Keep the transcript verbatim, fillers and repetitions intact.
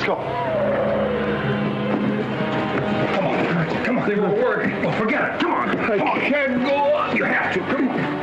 Let's go. Come on. Come on. They won't work. Well, forget it. Come on. I Come on. can't go on. You have to. Come on.